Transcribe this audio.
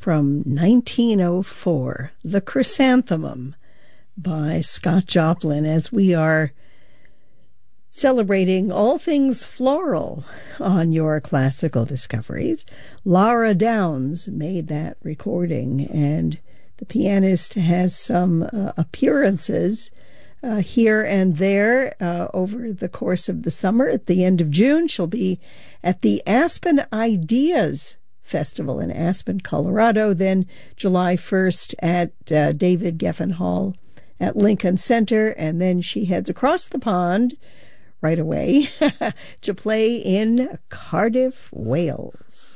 from 1904, The Chrysanthemum by Scott Joplin, as we are celebrating all things floral on your classical discoveries. Laura Downs made that recording, and the pianist has some appearances here and there over the course of the summer. At the end of June, she'll be at the Aspen Ideas Festival in Aspen, Colorado. Then July 1st at David Geffen Hall at Lincoln Center. And then she heads across the pond right away to play in Cardiff, Wales.